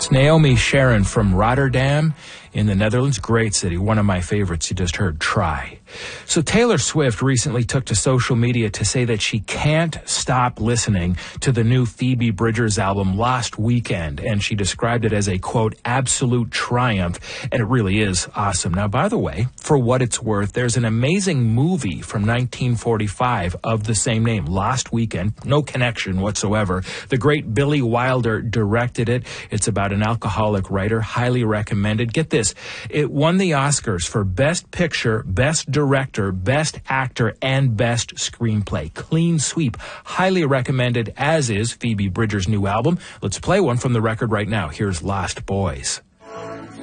It's Naomi Sharon from Rotterdam in the Netherlands. Great city. One of my favorites. You just heard Try. So Taylor Swift recently took to social media to say that she can't stop listening to the new Phoebe Bridgers album Lost Weekend, and she described it as a, quote, absolute triumph, and it really is awesome. Now, by the way, for what it's worth, there's an amazing movie from 1945 of the same name, Lost Weekend, no connection whatsoever. The great Billy Wilder directed it. It's about an alcoholic writer, highly recommended. Get this, it won the Oscars for Best Picture, Best Director, Best Actor, and Best Screenplay. Clean sweep. Highly recommended, as is Phoebe Bridgers' new album. Let's play one from the record right now. Here's Lost Boys.